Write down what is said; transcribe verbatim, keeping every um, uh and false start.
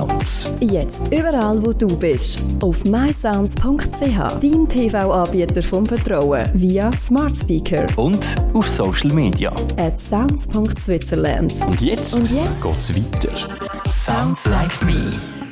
Sounds. Jetzt überall, wo du bist. Auf my sounds punkt c h, dein T V-Anbieter vom Vertrauen, via Smart Speaker. Und auf Social Media. At sounds punkt switzerland. Und jetzt, Und jetzt geht's weiter. Sounds like me.